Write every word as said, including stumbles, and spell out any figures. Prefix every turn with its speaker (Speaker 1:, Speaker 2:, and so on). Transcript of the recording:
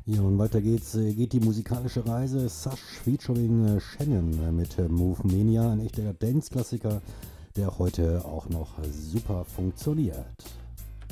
Speaker 1: Ja, und weiter geht's, äh, geht die musikalische Reise. Sash featuring äh, Shannon äh, mit äh, Move Mania, ein echter Dance-Klassiker, der heute auch noch super funktioniert.